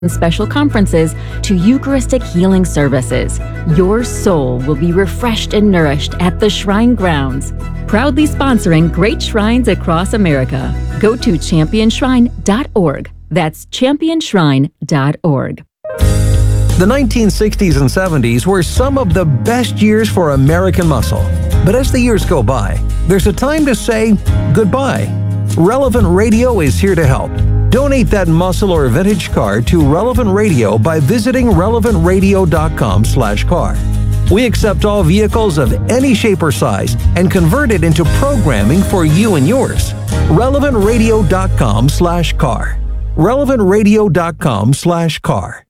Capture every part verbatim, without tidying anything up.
special conferences to Eucharistic healing services. Your soul will be refreshed and nourished at the Shrine Grounds. Proudly sponsoring great shrines across America. Go to champion shrine dot org. That's champion shrine dot org. The nineteen sixties and seventies were some of the best years for American muscle. But as the years go by, there's a time to say goodbye. Relevant Radio is here to help. Donate that muscle or vintage car to Relevant Radio by visiting relevant radio dot com slash car. We accept all vehicles of any shape or size and convert it into programming for you and yours. relevant radio dot com slash car. relevant radio dot com slash car.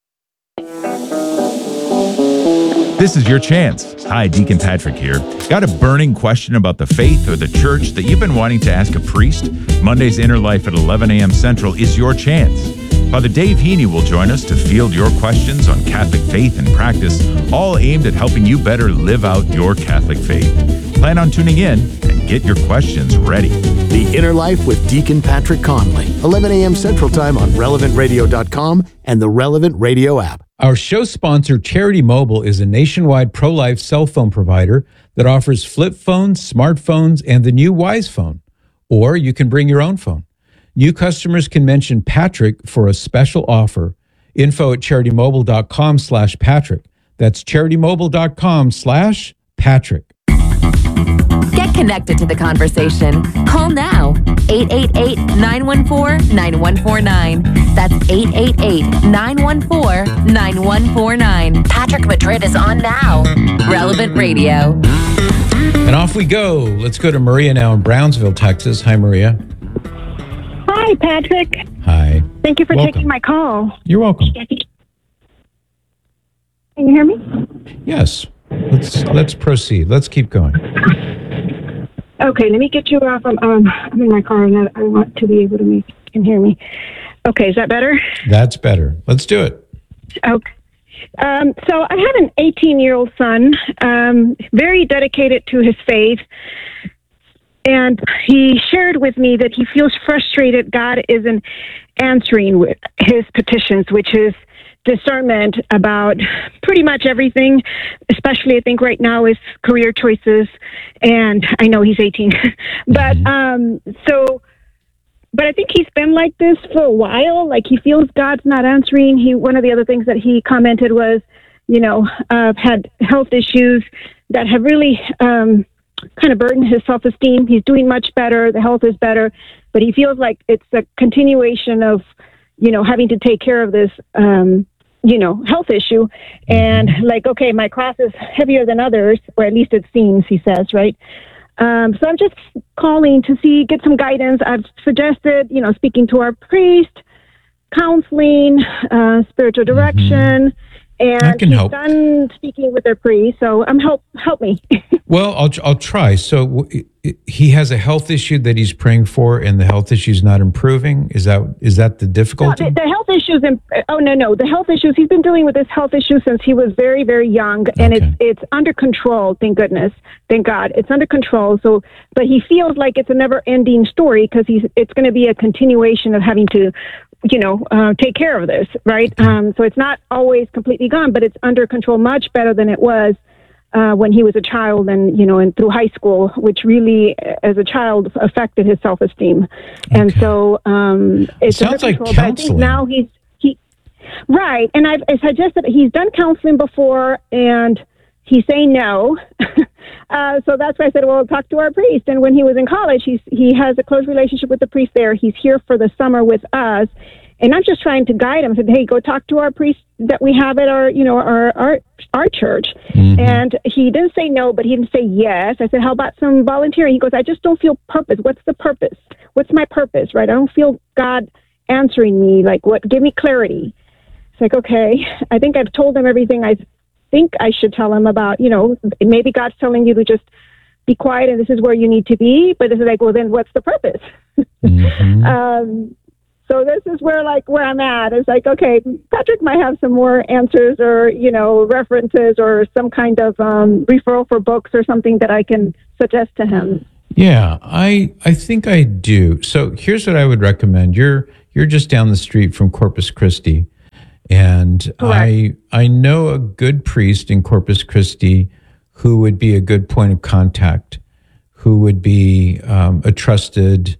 This is your chance. Hi, Deacon Patrick here. Got a burning question about the faith or the church that you've been wanting to ask a priest? Monday's Inner Life at eleven a.m. Central is your chance. Father Dave Heaney will join us to field your questions on Catholic faith and practice, all aimed at helping you better live out your Catholic faith. Plan on tuning in and get your questions ready. The Inner Life with Deacon Patrick Conley, eleven a.m. Central Time on relevant radio dot com and the Relevant Radio app. Our show sponsor, Charity Mobile, is a nationwide pro-life cell phone provider that offers flip phones, smartphones, and the new Wise Phone. Or you can bring your own phone. New customers can mention Patrick for a special offer. Info at charitymobile.com slash Patrick. That's charitymobile.com slash Patrick. Get connected to the conversation. Call now. eight eight eight, nine one four, nine one four nine. That's eight eight eight, nine one four, nine one four nine. Patrick Madrid is on now. Relevant Radio. And off we go. Let's go to Maria now in Brownsville, Texas. Hi, Maria. Hi, Patrick. Hi. Thank you for Welcome. taking my call. You're welcome. Can you hear me? Yes. Let's let's proceed. Let's keep going. Okay, let me get you off. Um, um, I'm in my car, and I want to be able to make you can hear me. Okay, is that better? That's better. Let's do it. Okay. Um, so I have an eighteen-year-old son, um, very dedicated to his faith, and he shared with me that he feels frustrated God isn't answering with his petitions, which is discernment about pretty much everything, especially I think right now is career choices, and I know he's eighteen, but um, so, but I think he's been like this for a while. Like he feels God's not answering. He one of the other things that he commented was, you know, uh, had health issues that have really um, kind of burdened his self-esteem. He's doing much better. The health is better, but he feels like it's a continuation of, you know, having to take care of this, um, you know, health issue. And like, okay, my cross is heavier than others, or at least it seems, he says, right? Um, so I'm just calling to see, get some guidance. I've suggested, you know, speaking to our priest, counseling, uh, spiritual direction, I and can he's help. done speaking with their priest. So I'm help, help me. Well, I'll I'll try. So w- he has a health issue that he's praying for, and the health issue is not improving. Is that is that the No, difficulty? the, the health issues. In, oh no, no, the health issues. He's been dealing with this health issue since he was very, very young, and Okay. it's it's under control. Thank goodness, thank God, it's under control. So, but he feels like it's a never-ending story because he's it's going to be a continuation of having to, you know, uh, take care of this, right? Um, so it's not always completely gone, but it's under control, much better than it was uh, when he was a child, and you know, and through high school, which really, as a child, affected his self-esteem. And Okay. so um, it's It under sounds like control. But I think counseling. now he's he right, and I've I suggested he's done counseling before, and he's saying no. uh, so that's why I said, well, talk to our priest. And when he was in college, he's he has a close relationship with the priest there. He's here for the summer with us. And I'm just trying to guide him. I said, hey, go talk to our priest that we have at our, you know, our our, our church. Mhm. And he didn't say no, but he didn't say yes. I said, how about some volunteering? He goes, I just don't feel purpose. What's the purpose? What's my purpose, right? I don't feel God answering me. Like, what? Give me clarity. It's like, okay, I think I've told him everything I think I should tell him about, you know, maybe God's telling you to just be quiet and this is where you need to be. But it's like, well, then what's the purpose? Mhm. um, so this is where, like, where I'm at. It's like, okay, Patrick might have some more answers or, you know, references or some kind of um, referral for books or something that I can suggest to him. Yeah, I I think I do. So here's what I would recommend. You're you're just down the street from Corpus Christi. And I I know a good priest in Corpus Christi who would be a good point of contact, who would be um, a trusted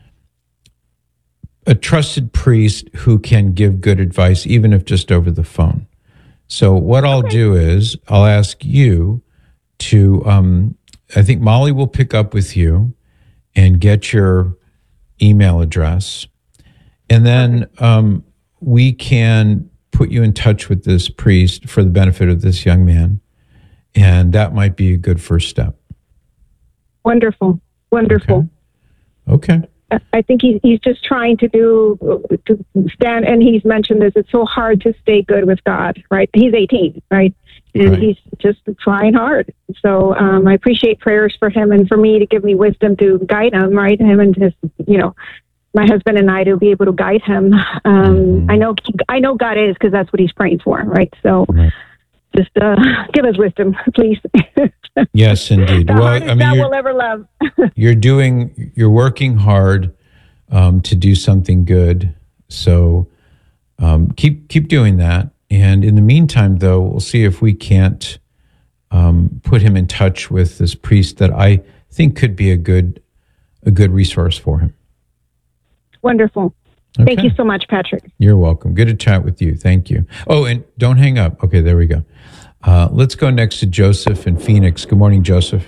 a trusted priest who can give good advice, even if just over the phone. So what I'll Okay. do is I'll ask you to, um, I think Molly will pick up with you and get your email address. And then um, we can put you in touch with this priest for the benefit of this young man. And that might be a good first step. Wonderful. Wonderful. Okay. Okay. I think he's he's just trying to do to stand, and he's mentioned this. It's so hard to stay good with God, right? He's eighteen, right, and Right. he's just trying hard. So um, I appreciate prayers for him and for me to give me wisdom to guide him, right? Him and his, you know, my husband and I to be able to guide him. Um, Mhm. I know I know God is, because that's what he's praying for, right? So Right. just uh, give us wisdom, please. Yes, indeed. The Well, hardest I mean, God you're, will ever love. you're doing, you're working hard um, to do something good. So um, keep keep doing that. And in the meantime, though, we'll see if we can't um, put him in touch with this priest that I think could be a good a good resource for him. Wonderful. Thank Okay. you so much, Patrick. You're welcome. Good to chat with you. Thank you. Oh, and don't hang up. Okay, there we go. Uh, let's go next to Joseph in Phoenix. Good morning, Joseph.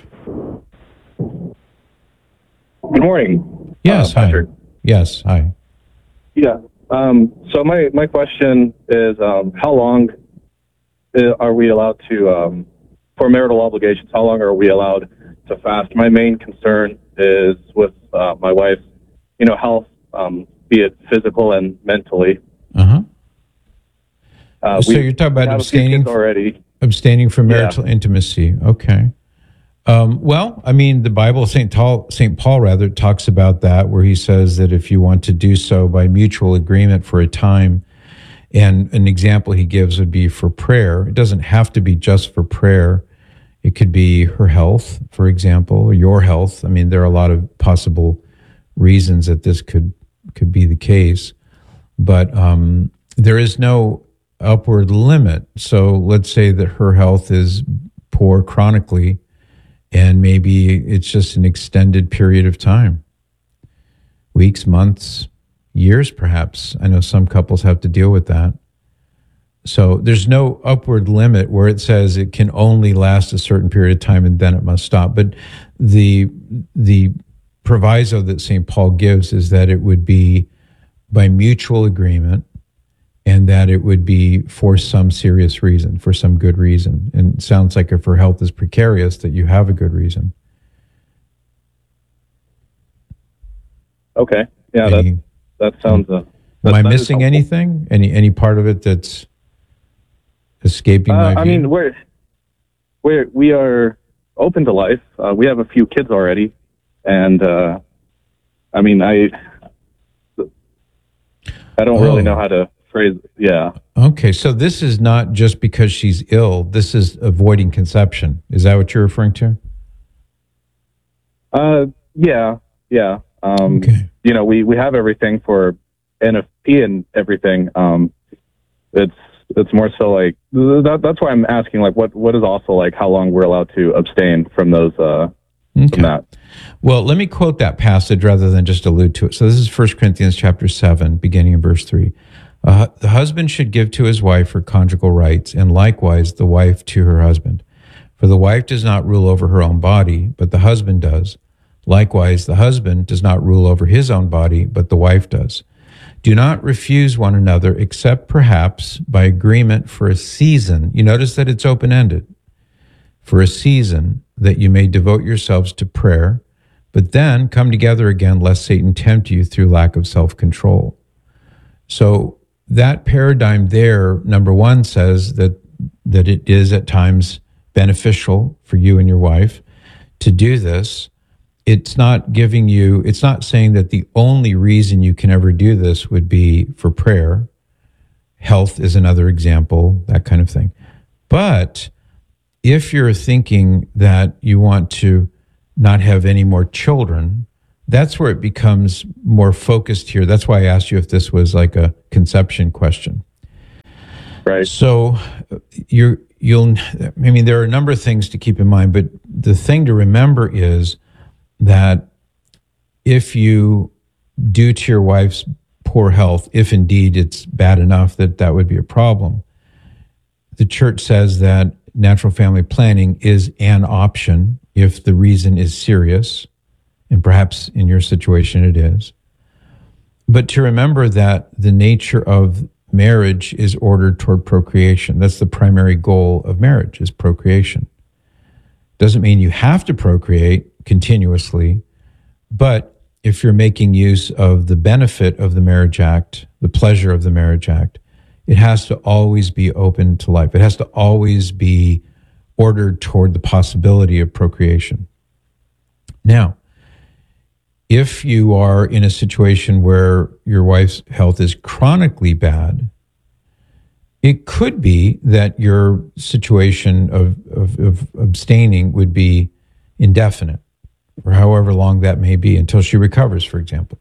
Good morning. Yes, uh, hi. Patrick. Yes, hi. Yeah. Um, so my, my question is, um, how long uh, are we allowed to, um, for marital obligations, how long are we allowed to fast? My main concern is with uh, my wife's, you know, health, um, be it physical and mentally. Uh-huh. Uh, So we you're talking about have a few abstaining kids already. Abstaining from marital intimacy. Okay. Um, well, I mean, the Bible, Saint Paul, Saint Paul rather, talks about that, where he says that if you want to do so by mutual agreement for a time, and an example he gives would be for prayer. It doesn't have to be just for prayer. It could be her health, for example, or your health. I mean, there are a lot of possible reasons that this could could be the case, but um, there is no upward limit. So let's say that her health is poor chronically, and maybe it's just an extended period of time, weeks, months, years, perhaps. I know some couples have to deal with that. So there's no upward limit where it says it can only last a certain period of time and then it must stop. But the the proviso that Saint Paul gives is that it would be by mutual agreement, and that it would be for some serious reason, for some good reason. And it sounds like if her health is precarious, that you have a good reason. Okay. Yeah, Any- that, that sounds... Uh, Am that- I that is missing helpful. anything? Any any part of it that's escaping my Uh, view? I mean, we're, we're, we are open to life. Uh, we have a few kids already. And, uh, I mean, I... I don't really Oh. know how to phrase. Yeah. Okay, so this is not just because she's ill. This is avoiding conception. Is that what you're referring to? Uh. Yeah. Yeah. Um. Okay. You know, we we have everything for N F P and everything. Um. It's it's more so like that, that's why I'm asking. Like, what what is also like how long we're allowed to abstain from those. Uh. Okay. From that. Well, let me quote that passage rather than just allude to it. So this is First Corinthians chapter seven, beginning in verse three. Uh, the husband should give to his wife her conjugal rights, and likewise the wife to her husband. For the wife does not rule over her own body, but the husband does. Likewise, the husband does not rule over his own body, but the wife does. Do not refuse one another, except perhaps by agreement for a season. You notice that it's open-ended. For a season, that you may devote yourselves to prayer, but then come together again, lest Satan tempt you through lack of self-control. So that paradigm there, number one, says that that it is at times beneficial for you and your wife to do this. It's not giving you, it's not saying that the only reason you can ever do this would be for prayer. Health is another example, that kind of thing. But if you're thinking that you want to not have any more children, that's where it becomes more focused here. That's why I asked you if this was like a conception question. Right. So you're, you'll, I mean, there are a number of things to keep in mind, but the thing to remember is that if you, due to your wife's poor health, if indeed it's bad enough that that would be a problem, the church says that natural family planning is an option if the reason is serious, and perhaps in your situation it is. But to remember that the nature of marriage is ordered toward procreation. That's the primary goal of marriage, is procreation. Doesn't mean you have to procreate continuously, but if you're making use of the benefit of the Marriage Act, the pleasure of the Marriage Act, it has to always be open to life. It has to always be ordered toward the possibility of procreation. Now, if you are in a situation where your wife's health is chronically bad, it could be that your situation of, of, of abstaining would be indefinite, or however long that may be, until she recovers, for example.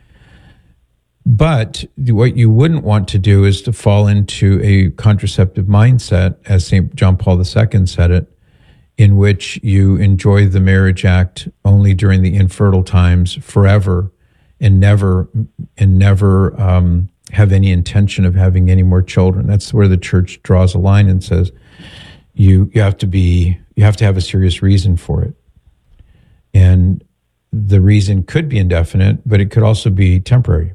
But what you wouldn't want to do is to fall into a contraceptive mindset, as Saint John Paul the Second said it, in which you enjoy the Marriage Act only during the infertile times forever, and never and never um, have any intention of having any more children. That's where the church draws a line and says you you have to be you have to have a serious reason for it, and the reason could be indefinite, but it could also be temporary.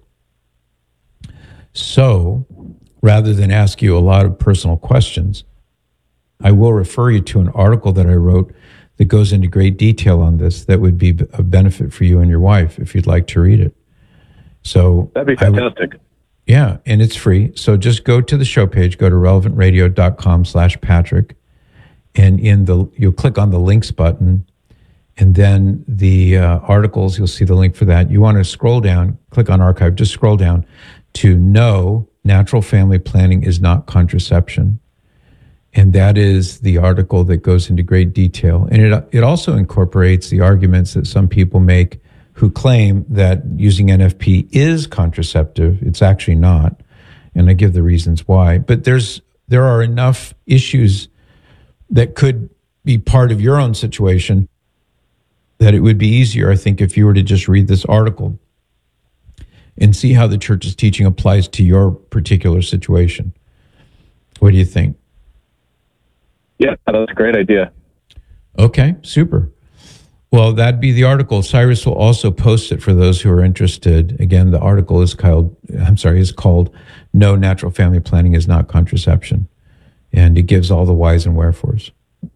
So, rather than ask you a lot of personal questions, I will refer you to an article that I wrote that goes into great detail on this that would be a benefit for you and your wife if you'd like to read it. So that'd be fantastic. W- yeah, and it's free. So just go to the show page, go to relevant radio dot com slash Patrick, and in the you'll click on the links button, and then the uh, articles, you'll see the link for that. You want to scroll down, click on archive, just scroll down to No, Natural Family Planning is Not Contraception. And that is the article that goes into great detail. And it it also incorporates the arguments that some people make who claim that using N F P is contraceptive. It's actually not. And I give the reasons why. But there's there are enough issues that could be part of your own situation that it would be easier, I think, if you were to just read this article and see how the church's teaching applies to your particular situation. What do you think? Yeah, that's a great idea. Okay, super. Well, that'd be the article. Cyrus will also post it for those who are interested. Again, the article is called, I'm sorry, is called No, Natural Family Planning is Not Contraception. And it gives all the whys and wherefores.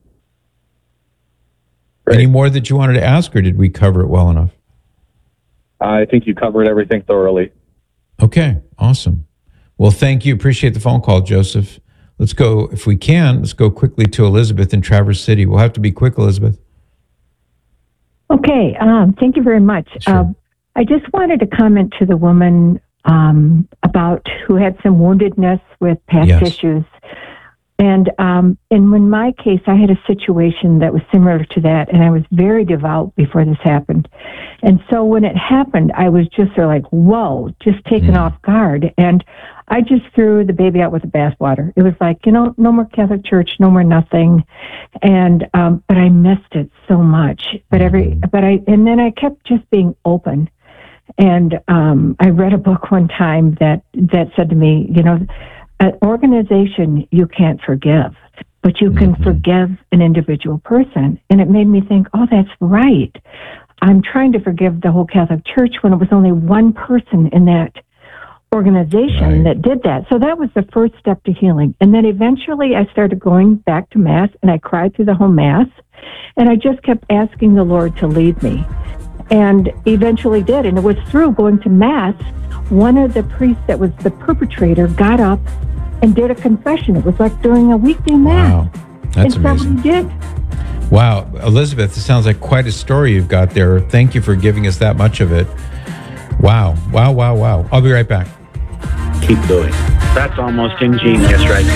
Great. Any more that you wanted to ask, or did we cover it well enough? I think you covered everything thoroughly. Okay, awesome. Well, thank you. Appreciate the phone call, Joseph. Let's go, if we can, let's go quickly to Elizabeth in Traverse City. We'll have to be quick, Elizabeth. Okay, um, thank you very much. Sure. Uh, I just wanted to comment to the woman um, about who had some woundedness with past Yes. issues. And um, and in my case, I had a situation that was similar to that, and I was very devout before this happened. And so when it happened, I was just sort of like, whoa, just taken Mm. off guard. And I just threw the baby out with the bathwater. It was like, you know, no more Catholic Church, no more nothing. And um, but I missed it so much. But every but I and then I kept just being open. And um, I read a book one time that that said to me, you know, an organization you can't forgive, but you can Mm-hmm. forgive an individual person. And it made me think, oh, that's right. I'm trying to forgive the whole Catholic Church when it was only one person in that organization Right. that did that. So that was the first step to healing. And then eventually I started going back to Mass, and I cried through the whole Mass, and I just kept asking the Lord to lead me. And eventually did. And it was through going to Mass, one of the priests that was the perpetrator got up and did a confession. It was like during a weekday Mass. Wow, that's and amazing. somebody did. Wow, Elizabeth, it sounds like quite a story you've got there. Thank you for giving us that much of it. Wow, wow, wow, wow. I'll be right back. Keep doing. That's almost ingenious right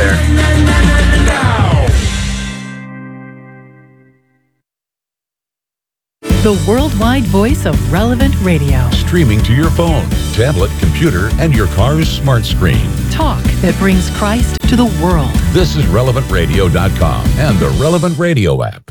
there. The worldwide voice of Relevant Radio. Streaming to your phone, tablet, computer, and your car's smart screen. Talk that brings Christ to the world. This is relevant radio dot com and the Relevant Radio app.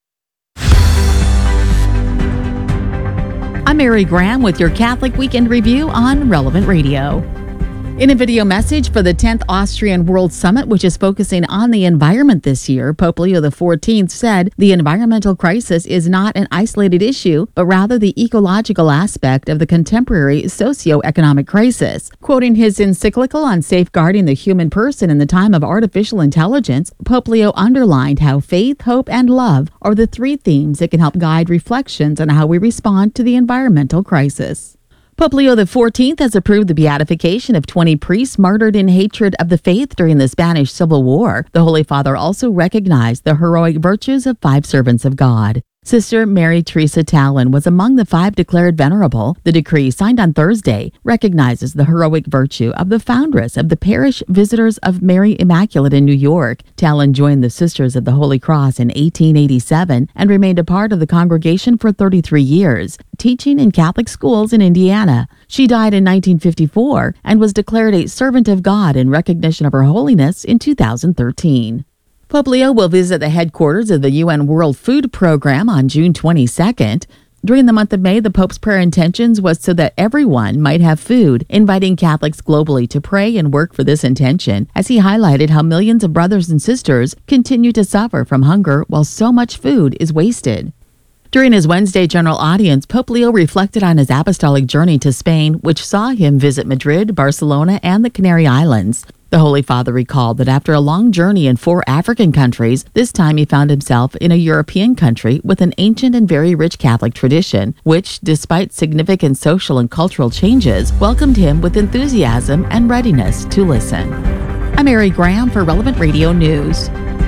I'm Mary Graham with your Catholic Weekend Review on Relevant Radio. In a video message for the tenth Austrian World Summit, which is focusing on the environment this year, Pope Leo the fourteenth said the environmental crisis is not an isolated issue, but rather the ecological aspect of the contemporary socio-economic crisis. Quoting his encyclical on safeguarding the human person in the time of artificial intelligence, Pope Leo underlined how faith, hope, and love are the three themes that can help guide reflections on how we respond to the environmental crisis. Pope Leo the fourteenth has approved the beatification of twenty priests martyred in hatred of the faith during the Spanish Civil War. The Holy Father also recognized the heroic virtues of five servants of God. Sister Mary Teresa Tallon was among the five declared venerable. The decree, signed on Thursday, recognizes the heroic virtue of the foundress of the Parish Visitors of Mary Immaculate in New York. Tallon joined the Sisters of the Holy Cross in eighteen eighty-seven and remained a part of the congregation for thirty-three years, teaching in Catholic schools in Indiana. She died in nineteen fifty-four and was declared a servant of God in recognition of her holiness in two thousand thirteen. Pope Leo will visit the headquarters of the U N World Food Program on June twenty-second. During the month of May, the Pope's prayer intentions was so that everyone might have food, inviting Catholics globally to pray and work for this intention, as he highlighted how millions of brothers and sisters continue to suffer from hunger while so much food is wasted. During his Wednesday general audience, Pope Leo reflected on his apostolic journey to Spain, which saw him visit Madrid, Barcelona, and the Canary Islands. The Holy Father recalled that after a long journey in four African countries, this time he found himself in a European country with an ancient and very rich Catholic tradition, which, despite significant social and cultural changes, welcomed him with enthusiasm and readiness to listen. I'm Mary Graham for Relevant Radio News.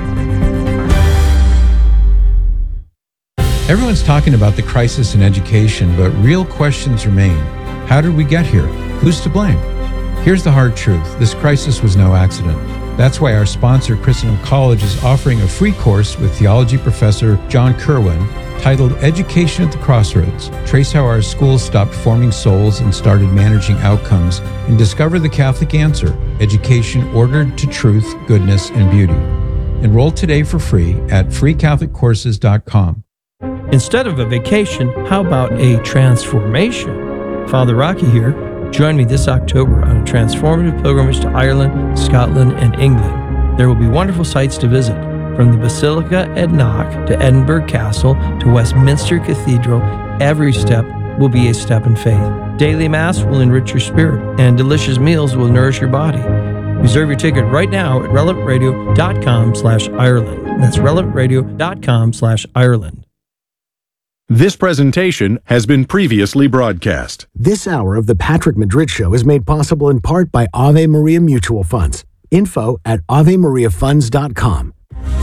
Everyone's talking about the crisis in education, but real questions remain. How did we get here? Who's to blame? Here's the hard truth. This crisis was no accident. That's why our sponsor, Christendom College, is offering a free course with theology professor John Kerwin titled Education at the Crossroads. Trace how our schools stopped forming souls and started managing outcomes, and discover the Catholic answer: education ordered to truth, goodness, and beauty. Enroll today for free at free catholic courses dot com. Instead of a vacation, how about a transformation? Father Rocky here. Join me this October on a transformative pilgrimage to Ireland, Scotland, and England. There will be wonderful sights to visit, from the Basilica at Knock to Edinburgh Castle to Westminster Cathedral. Every step will be a step in faith. Daily Mass will enrich your spirit, and delicious meals will nourish your body. Reserve your ticket right now at relevant radio dot com slash Ireland. That's relevant radio dot com slash Ireland. This presentation has been previously broadcast. This hour of the Patrick Madrid Show is made possible in part by Ave Maria Mutual Funds. Info at ave maria funds dot com.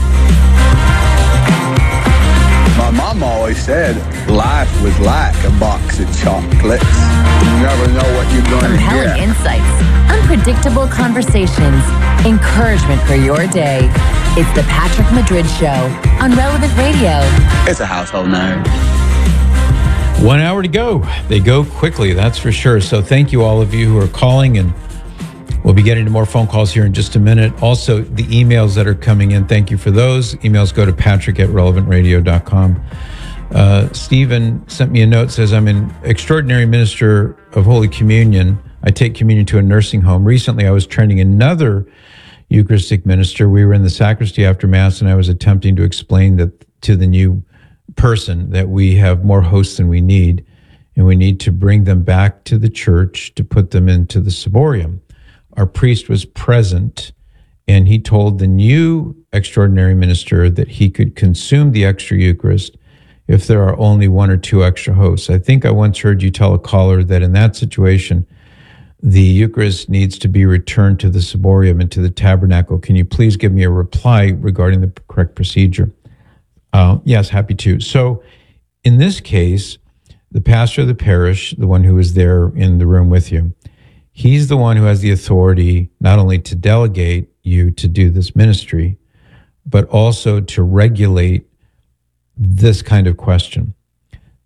My mom always said life was like a box of chocolates. You never know what you're going to Compelling get. insights, unpredictable conversations, encouragement for your day. It's the Patrick Madrid Show on Relevant Radio. It's a household name. One hour to go. They go quickly, that's for sure. So thank you all of you who are calling, and we'll be getting to more phone calls here in just a minute. Also, the emails that are coming in, thank you for those. Emails go to patrick at relevant radio dot com. Uh, Stephen sent me a note, says, I'm an extraordinary minister of Holy Communion. I take communion to a nursing home. Recently, I was training another Eucharistic minister. We were in the sacristy after Mass, and I was attempting to explain that to the new person that we have more hosts than we need, and we need to bring them back to the church to put them into the ciborium. Our priest was present, and he told the new extraordinary minister that he could consume the extra Eucharist if there are only one or two extra hosts. I think I once heard you tell a caller that in that situation, the Eucharist needs to be returned to the ciborium and to the tabernacle. Can you please give me a reply regarding the correct procedure? Uh, yes, happy to. So in this case, the pastor of the parish, the one who is there in the room with you, he's the one who has the authority not only to delegate you to do this ministry, but also to regulate this kind of question.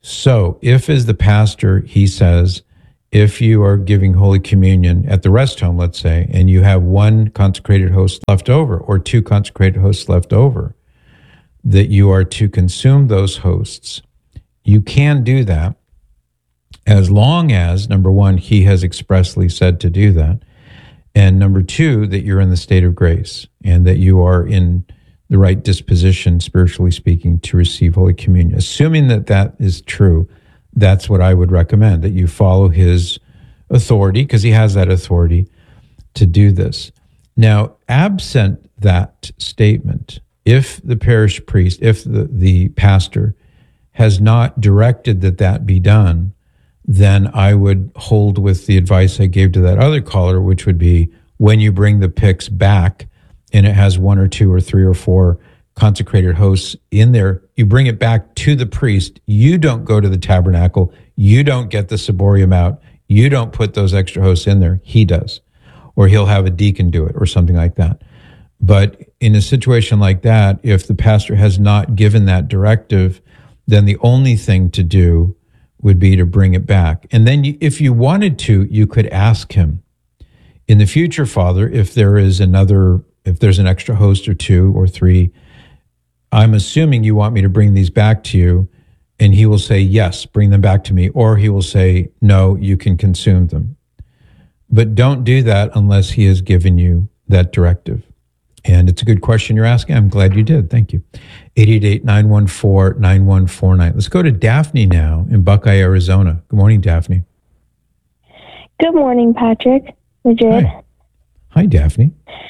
So if, as the pastor, he says, if you are giving Holy Communion at the rest home, let's say, and you have one consecrated host left over or two consecrated hosts left over, that you are to consume those hosts, you can do that as long as, number one, he has expressly said to do that, and number two, that you're in the state of grace and that you are in the right disposition, spiritually speaking, to receive Holy Communion. Assuming that that is true, that's what I would recommend, that you follow his authority, because he has that authority to do this. Now, absent that statement, if the parish priest, if the, the pastor has not directed that that be done, then I would hold with the advice I gave to that other caller, which would be when you bring the pyx back and it has one or two or three or four consecrated hosts in there, you bring it back to the priest. You don't go to the tabernacle. You don't get the ciborium out. You don't put those extra hosts in there. He does. Or he'll have a deacon do it or something like that. But in a situation like that, if the pastor has not given that directive, then the only thing to do would be to bring it back. And then you, if you wanted to, you could ask him, in the future, Father, if there is another, if there's an extra host or two or three, I'm assuming you want me to bring these back to you. And he will say, yes, bring them back to me. Or he will say, no, you can consume them. But don't do that unless he has given you that directive. And it's a good question you're asking. I'm glad you did. Thank you. eight eight eight, nine one four, nine one four nine. Let's go to Daphne now in Buckeye, Arizona. Good morning, Daphne. Good morning, Patrick. Madrid. Hi. Hi, Daphne.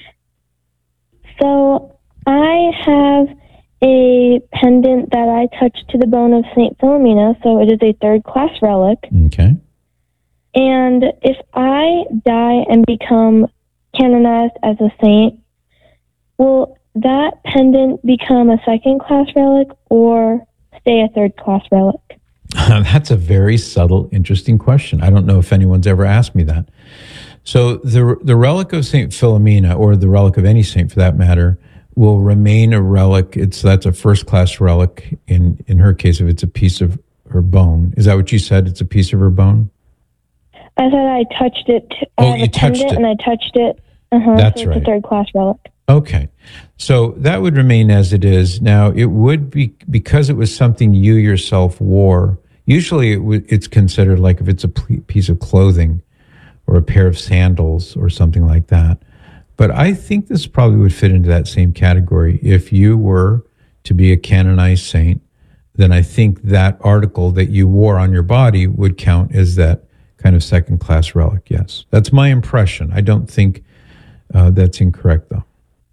So I have a pendant that I touched to the bone of Saint Philomena, so it is a third-class relic. Okay. And if I die and become canonized as a saint, will that pendant become a second-class relic or stay a third-class relic? That's a very subtle, interesting question. I don't know if anyone's ever asked me that. So the the relic of Saint Philomena, or the relic of any saint for that matter, will remain a relic. It's that's a first-class relic in, in her case, if it's a piece of her bone. Is that what you said? It's a piece of her bone? I said I touched it. Oh, I have you a touched pendant it. and I touched it. Uh-huh, That's so it's right. a third-class relic. Okay. So that would remain as it is. Now, it would be, because it was something you yourself wore, usually it w- it's considered like if it's a p- piece of clothing or a pair of sandals or something like that. But I think this probably would fit into that same category. If you were to be a canonized saint, then I think that article that you wore on your body would count as that kind of second-class relic, yes. That's my impression. I don't think uh, that's incorrect, though.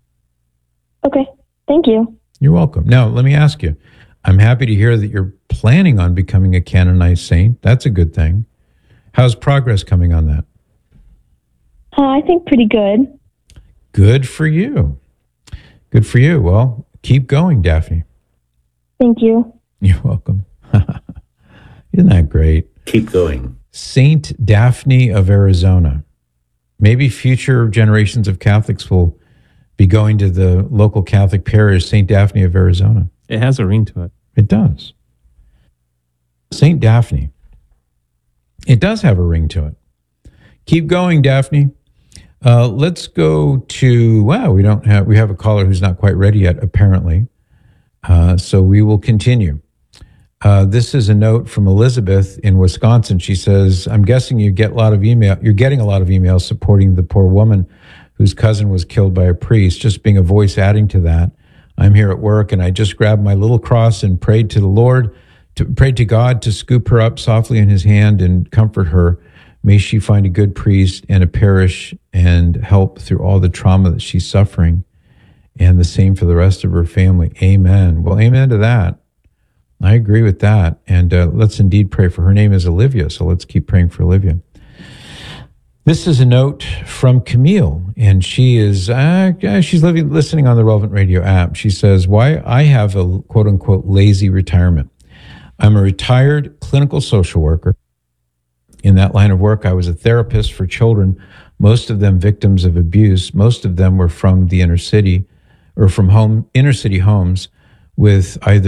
Okay. Thank you. You're welcome. Now, let me ask you, I'm happy to hear that you're planning on becoming a canonized saint. That's a good thing. How's progress coming on that? Uh, I think pretty good. Good for you. Good for you. Well, keep going, Daphne. Thank you. You're welcome. Isn't that great? Keep going. Saint Daphne of Arizona. Maybe future generations of Catholics will be going to the local Catholic parish, Saint Daphne of Arizona. It has a ring to it. It does. Saint Daphne. It does have a ring to it. Keep going, Daphne. Uh, let's go to, wow, we don't have, we have a caller who's not quite ready yet, apparently. Uh, so we will continue. Uh, this is a note from Elizabeth in Wisconsin. She says, I'm guessing you get a lot of email, you're getting a lot of emails supporting the poor woman whose cousin was killed by a priest. Just being a voice adding to that, I'm here at work and I just grabbed my little cross and prayed to the Lord, to prayed to God to scoop her up softly in his hand and comfort her. May she find a good priest and a parish and help through all the trauma that she's suffering, and the same for the rest of her family. Amen. Well, amen to that. I agree with that. And uh, let's indeed pray for her. Name is Olivia, so let's keep praying for Olivia. This is a note from Camille, and she is, uh, she's living, listening on the Relevant Radio app. She says, why I have a quote-unquote lazy retirement. I'm a retired clinical social worker. In that line of work, I was a therapist for children, most of them victims of abuse. Most of them were from the inner city or from home inner city homes with either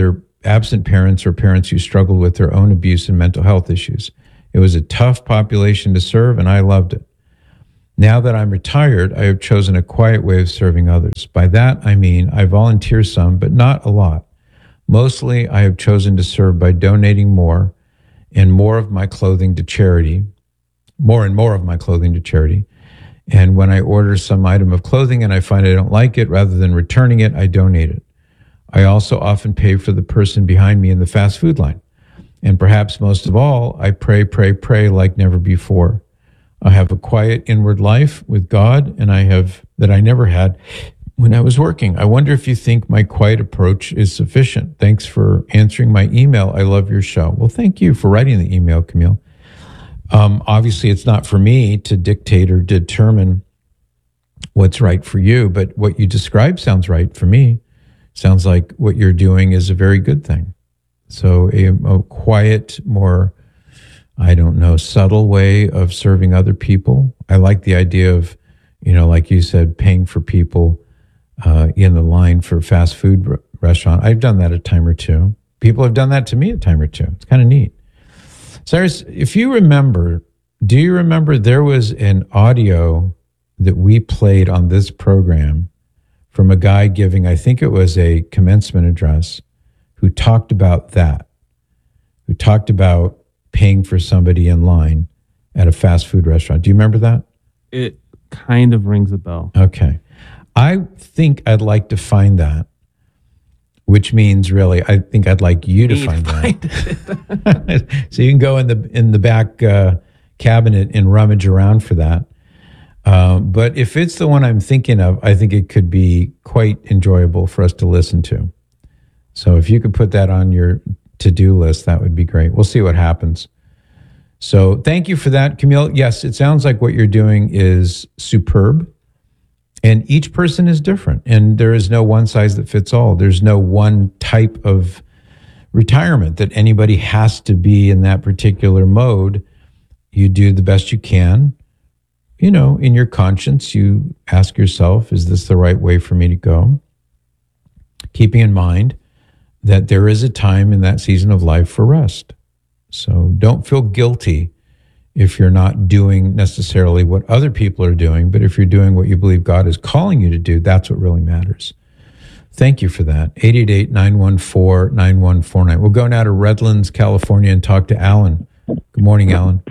absent parents or parents who struggled with their own abuse and mental health issues. It was a tough population to serve, and I loved it. Now that I'm retired, I have chosen a quiet way of serving others. By that, I mean I volunteer some, but not a lot. Mostly, I have chosen to serve by donating more and more of my clothing to charity, more and more of my clothing to charity. And when I order some item of clothing and I find I don't like it, rather than returning it, I donate it. I also often pay for the person behind me in the fast food line. And perhaps most of all, I pray, pray, pray like never before. I have a quiet inward life with God, and I have that I never had when I was working. I wonder if you think my quiet approach is sufficient. Thanks for answering my email. I love your show. Well, thank you for writing the email, Camille. Um, obviously, it's not for me to dictate or determine what's right for you, but what you described sounds right for me. Sounds like what you're doing is a very good thing. So a, a quiet, more, I don't know, subtle way of serving other people. I like the idea of, you know, like you said, paying for people uh, in the line for a fast food r- restaurant. I've done that a time or two. People have done that to me a time or two. It's kind of neat. Cyrus, if you remember, do you remember there was an audio that we played on this program from a guy giving, I think it was a commencement address, who talked about that, who talked about paying for somebody in line at a fast food restaurant. Do you remember that? It kind of rings a bell. Okay. I think I'd like to find that, which means really, I think I'd like you to find that. So you can go in the in the back uh, cabinet and rummage around for that. Um, but if it's the one I'm thinking of, I think it could be quite enjoyable for us to listen to. So if you could put that on your to-do list, that would be great. We'll see what happens. So thank you for that, Camille. Yes, it sounds like what you're doing is superb. And each person is different. And there is no one size that fits all. There's no one type of retirement that anybody has to be in that particular mode. You do the best you can. You know, in your conscience, you ask yourself, is this the right way for me to go? Keeping in mind that there is a time in that season of life for rest. So don't feel guilty if you're not doing necessarily what other people are doing, but if you're doing what you believe God is calling you to do, that's what really matters. Thank you for that. eight eight eight, nine one four, nine one four nine. We'll go now to Redlands, California, and talk to Alan. Good morning, Alan.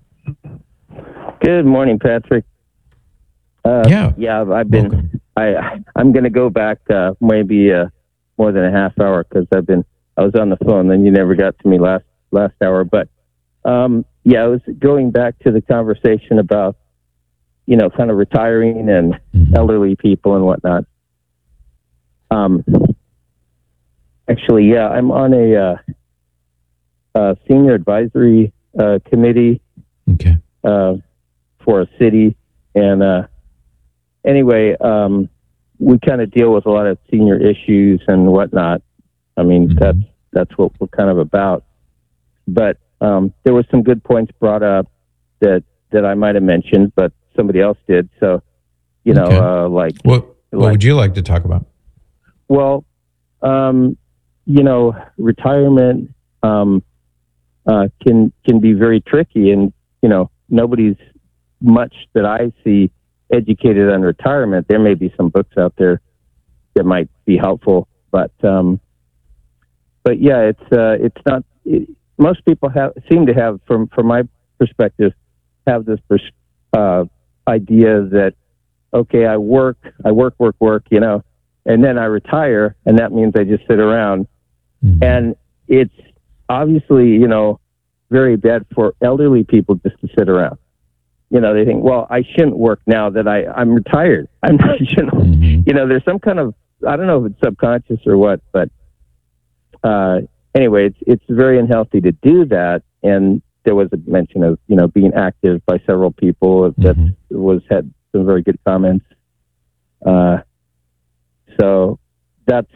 Good morning, Patrick. Uh, yeah. Yeah, I've been, Welcome. I, I'm going to go back uh, maybe uh, more than a half hour because I've been, I was on the phone, then you never got to me last, last hour. But um, yeah, I was going back to the conversation about, you know, kind of retiring and mm-hmm. elderly people and whatnot. Um, actually, yeah, I'm on a, uh, a senior advisory uh, committee. Okay. Uh, for a city. And uh, anyway, um, we kind of deal with a lot of senior issues and whatnot. I mean, mm-hmm. that's that's what we're kind of about. But um, there were some good points brought up that, that I might have mentioned, but somebody else did. So, you know, okay. uh, like... What, what like, would you like to talk about? Well, um, you know, retirement um, uh, can can be very tricky, and, you know, nobody's much that I see educated on retirement. There may be some books out there that might be helpful, but um, but yeah, it's uh, it's not. It, most people have seem to have, from from my perspective, have this pers- uh, idea that okay, I work, I work, work, work, you know, and then I retire, and that means I just sit around, mm-hmm. and it's obviously, you know, very bad for elderly people just to sit around. You know, they think, well, I shouldn't work now that I, I'm retired. I'm not, you know, mm-hmm. you know, there's some kind of, I don't know if it's subconscious or what, but uh, anyway, it's it's very unhealthy to do that. And there was a mention of, you know, being active by several people that mm-hmm. was had some very good comments. Uh, so that's,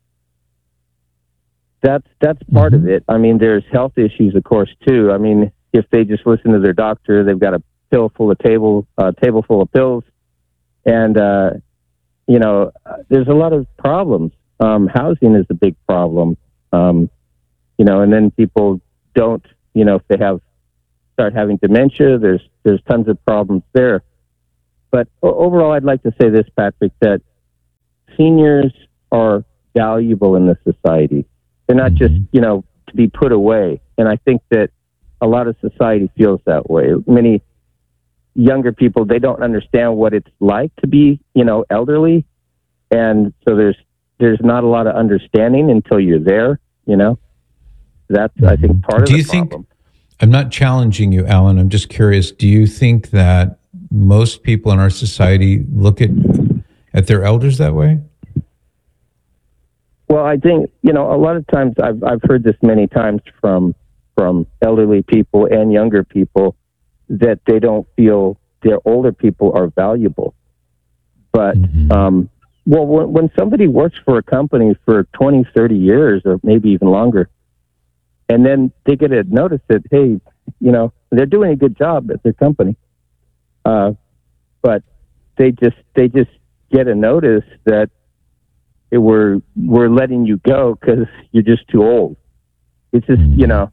that's, that's part mm-hmm. of it. I mean, there's health issues, of course, too. I mean, if they just listen to their doctor, they've got a pill full of table, uh, table full of pills. And, uh, you know, there's a lot of problems. Um, housing is a big problem. Um, you know, and then people don't, you know, if they have start having dementia, there's there's tons of problems there. But overall, I'd like to say this, Patrick, that seniors are valuable in this society. They're not just, you know, to be put away. And I think that a lot of society feels that way. Many younger people, they don't understand what it's like to be, you know, elderly. And so there's there's not a lot of understanding until you're there, you know. That's, I think, part of do the you problem. think, I'm not challenging you, Alan, I'm just curious, do you think that most people in our society look at at their elders that way? Well, I think, you know, a lot of times I've I've heard this many times from from elderly people and younger people that they don't feel their older people are valuable. But, mm-hmm. um, well, when, when somebody works for a company for twenty, thirty years or maybe even longer, and then they get a notice that, hey, you know, they're doing a good job at their company, uh, but they just they just get a notice that it, we're we're letting you go because you're just too old. It's just, you know,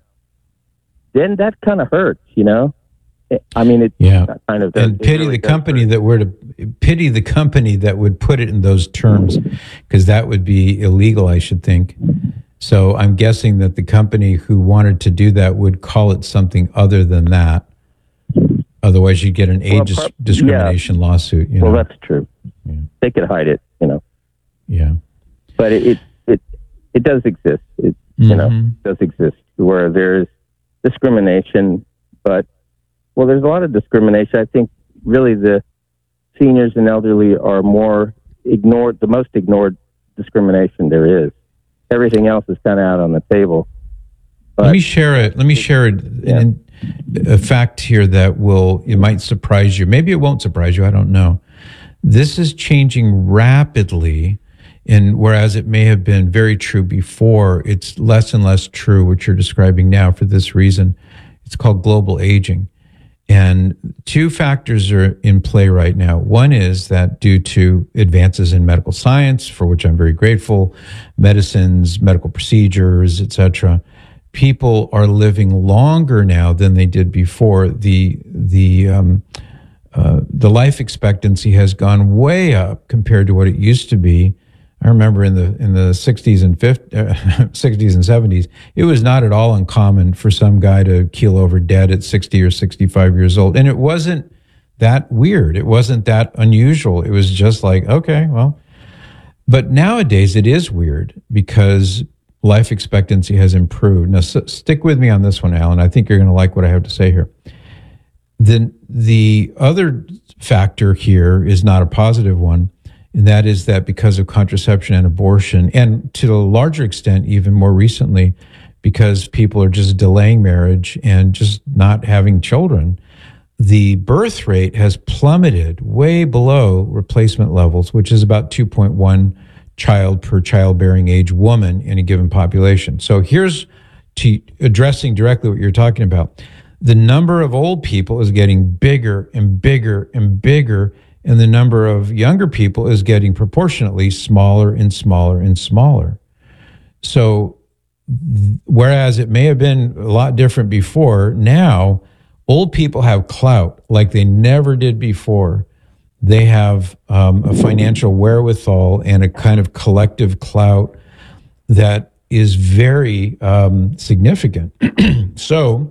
then that kind of hurts, you know. I mean, it yeah. kind of and pity really the company hurt. that were to pity the company that would put it in those terms, because that would be illegal, I should think. So I'm guessing that the company who wanted to do that would call it something other than that. Otherwise, you'd get an age well, part, discrimination yeah. lawsuit. You know? Well, that's true. Yeah. They could hide it, you know. Yeah, but it it it, it does exist. It mm-hmm. you know it does exist where there's discrimination, but well, there's a lot of discrimination. I think really the seniors and elderly are more ignored, the most ignored discrimination there is. Everything else is kind of out on the table. But let me share it. Let me share it. Yeah. An, a fact here that will, it might surprise you. Maybe it won't surprise you. I don't know. This is changing rapidly. And whereas it may have been very true before, it's less and less true, what you're describing now for this reason. It's called global aging. And two factors are in play right now. One is that due to advances in medical science, for which I'm very grateful, medicines, medical procedures, et cetera, people are living longer now than they did before. The the um, uh, the life expectancy has gone way up compared to what it used to be. I remember in the in the sixties and fifties, uh, sixties and seventies, it was not at all uncommon for some guy to keel over dead at sixty or sixty-five years old. And it wasn't that weird. It wasn't that unusual. It was just like, okay, well. But nowadays it is weird because life expectancy has improved. Now, so stick with me on this one, Alan. I think you're going to like what I have to say here. Then the other factor here is not a positive one. And that is that because of contraception and abortion, and to a larger extent, even more recently, because people are just delaying marriage and just not having children, the birth rate has plummeted way below replacement levels, which is about two point one child per childbearing age woman in a given population. So here's to addressing directly what you're talking about. The number of old people is getting bigger and bigger and bigger, and the number of younger people is getting proportionately smaller and smaller and smaller. So th- whereas it may have been a lot different before, now old people have clout like they never did before. They have um, a financial wherewithal and a kind of collective clout that is very um, significant. So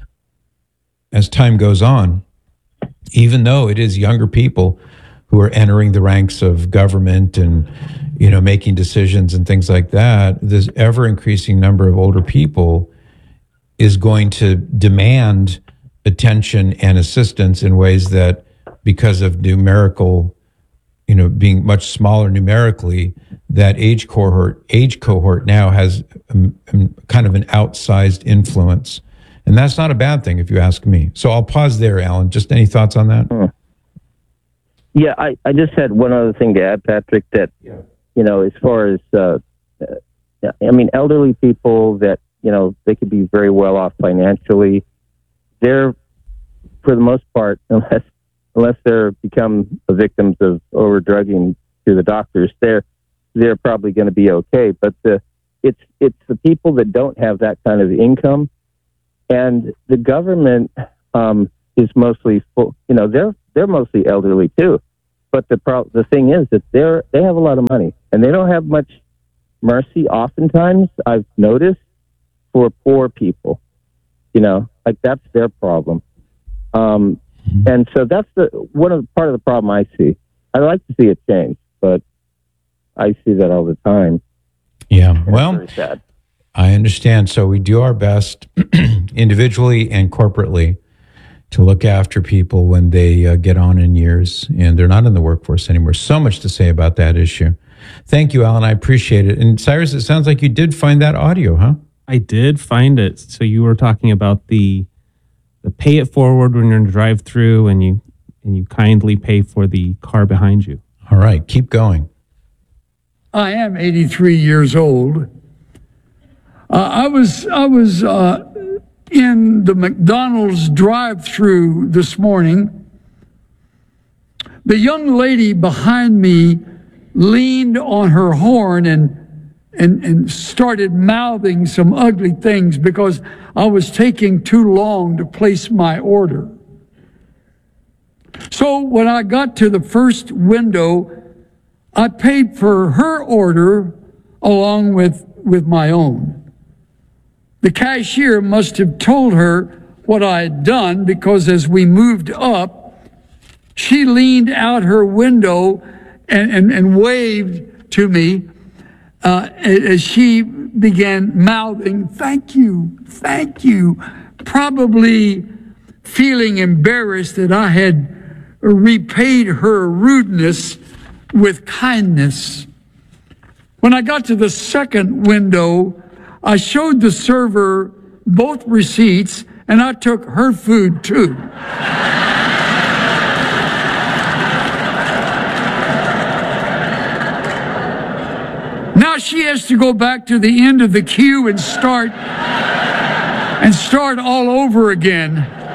as time goes on, even though it is younger people who are entering the ranks of government and, you know, making decisions and things like that, this ever increasing number of older people is going to demand attention and assistance in ways that, because of numerical, you know, being much smaller numerically, that age cohort, age cohort now has um, um, kind of an outsized influence. And that's not a bad thing, if you ask me. So I'll pause there, Alan. Just any thoughts on that? Hmm. Yeah, I, I just had one other thing to add, Patrick, that, yeah. you know, as far as, uh, uh, I mean, elderly people that, you know, they could be very well off financially. They're, for the most part, unless unless they're become victims of over-drugging to the doctors, they're, they're probably going to be okay. But the, it's it's the people that don't have that kind of income, and the government um, is mostly full. You know, they're they're mostly elderly too. But the pro- the thing is that they're they have a lot of money, and they don't have much mercy. Oftentimes, I've noticed for poor people. You know, like that's their problem. Um, and so that's the one of the, part of the problem I see. I'd like to see it change, but I see that all the time. Yeah, well, I understand. So we do our best individually and corporately to look after people when they uh, get on in years and they're not in the workforce anymore. So much to say about that issue. Thank you, Alan. I appreciate it. And Cyrus, it sounds like you did find that audio, huh? I did find it. So you were talking about the the pay it forward when you're in the drive-through, and you and you kindly pay for the car behind you. All right, keep going. I am eighty-three years old. Uh, I was I was uh, in the McDonald's drive-through this morning. The young lady behind me leaned on her horn and and and started mouthing some ugly things because I was taking too long to place my order. So when I got to the first window, I paid for her order along with, with my own. The cashier must have told her what I had done, because as we moved up, she leaned out her window and, and, and waved to me uh, as she began mouthing, "Thank you, thank you," probably feeling embarrassed that I had repaid her rudeness with kindness. When I got to the second window, I showed the server both receipts, and I took her food too. Now she has to go back to the end of the queue and start and start all over again.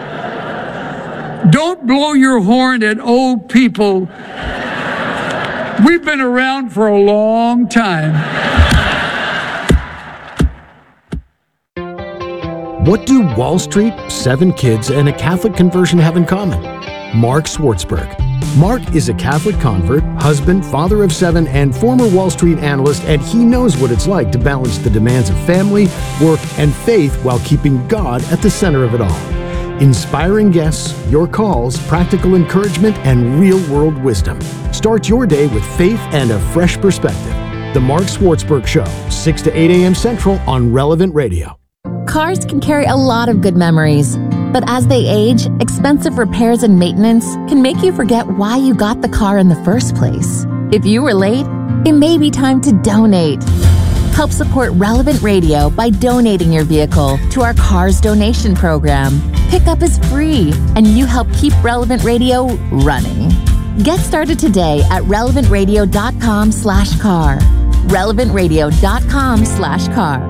Don't blow your horn at old people. We've been around for a long time. What do Wall Street, seven kids, and a Catholic conversion have in common? Mark Swartzberg. Mark is a Catholic convert, husband, father of seven, and former Wall Street analyst, and he knows what it's like to balance the demands of family, work, and faith while keeping God at the center of it all. Inspiring guests, your calls, practical encouragement, and real-world wisdom. Start your day with faith and a fresh perspective. The Mark Swartzberg Show, six to eight a.m. Central on Relevant Radio. Cars can carry a lot of good memories, but as they age, expensive repairs and maintenance can make you forget why you got the car in the first place. If you were late, it may be time to donate. Help support Relevant Radio by donating your vehicle to our Cars Donation Program. Pickup is free, and you help keep Relevant Radio running. Get started today at relevant radio dot com slash car. relevant radio dot com slash car.